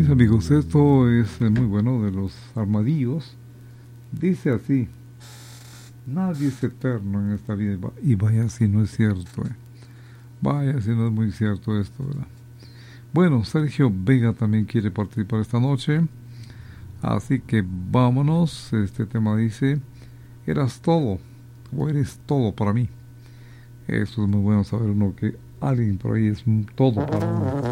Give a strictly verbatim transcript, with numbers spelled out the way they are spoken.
Mis amigos, esto es eh, muy bueno de los armadillos. Dice así: nadie es eterno en esta vida. Y va- y vaya si no es cierto, eh. Vaya si no es muy cierto esto, ¿verdad? Bueno, Sergio Vega también quiere participar esta noche. Así que vámonos. Este tema dice: eras todo, o eres todo para mí. Eso es muy bueno saber uno que alguien por ahí es todo para uno.